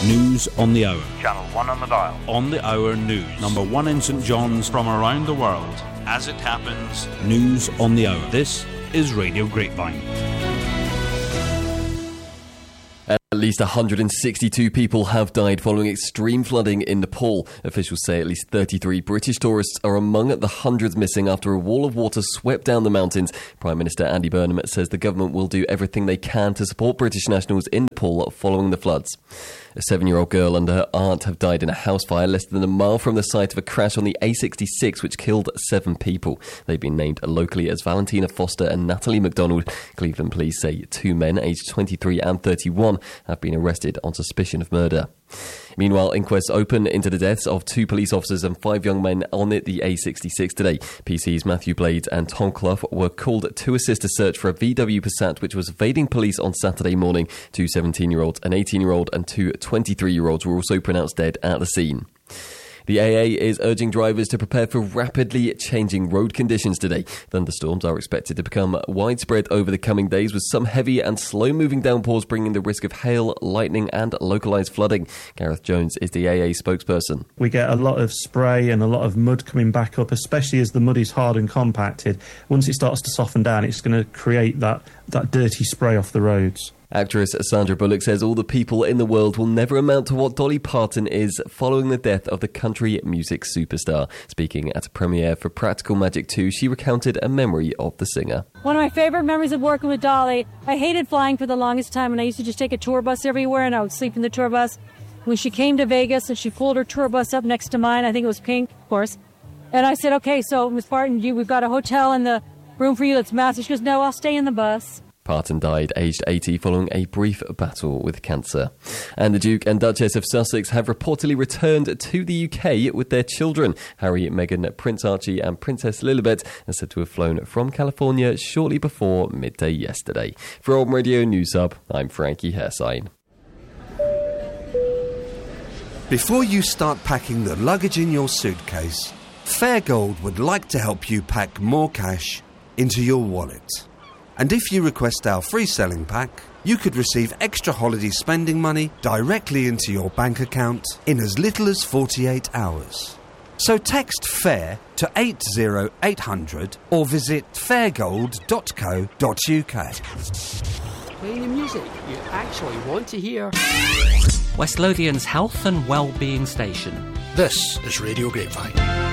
News on the hour. Channel 1 on the dial. On the hour news. Number 1 in St John's from around the world. As it happens, news on the hour. This is Radio Grapevine. At least 162 people have died following extreme flooding in Nepal. Officials say at least 33 British tourists are among the hundreds missing after a wall of water swept down the mountains. Prime Minister Andy Burnham says the government will do everything they can to support British nationals in Nepal following the floods. A 7-year-old girl and her aunt have died in a house fire less than a mile from the site of a crash on the A66 which killed 7 people. They've been named locally as Valentina Foster and Natalie MacDonald. Cleveland police say 2 men aged 23 and 31 have been arrested on suspicion of murder. Meanwhile, inquests open into the deaths of 2 police officers and 5 young men on the A66 today. PC's Matthew Blades and Tom Clough were called to assist a search for a VW Passat which was evading police on Saturday morning. 2 17-year-olds, an 18-year-old and 2 23-year-olds were also pronounced dead at the scene. The AA is urging drivers to prepare for rapidly changing road conditions today. Thunderstorms are expected to become widespread over the coming days, with some heavy and slow-moving downpours bringing the risk of hail, lightning and localised flooding. Gareth Jones is the AA spokesperson. We get a lot of spray and a lot of mud coming back up, especially as the mud is hard and compacted. Once it starts to soften down, it's going to create that dirty spray off the roads. Actress Sandra Bullock says all the people in the world will never amount to what Dolly Parton is following the death of the country music superstar. Speaking at a premiere for Practical Magic 2, she recounted a memory of the singer. One of my favourite memories of working with Dolly, I hated flying for the longest time, and I used to just take a tour bus everywhere, and I would sleep in the tour bus. When she came to Vegas and she pulled her tour bus up next to mine, I think it was pink, of course, and I said, okay, so Miss Parton, we've got a hotel in the room for you that's massive. She goes, no, I'll stay in the bus. Parton died aged 80 following a brief battle with cancer. And the Duke and Duchess of Sussex have reportedly returned to the UK with their children. Harry, Meghan, Prince Archie and Princess Lilibet are said to have flown from California shortly before midday yesterday. For Radio News Hub, I'm Frankie Hersign. Before you start packing the luggage in your suitcase, Fairgold would like to help you pack more cash into your wallet. And if you request our free selling pack, you could receive extra holiday spending money directly into your bank account in as little as 48 hours. So text FAIR to 80800 or visit fairgold.co.uk. Playing the music you actually want to hear. West Lothian's health and well-being station. This is Radio Grapevine.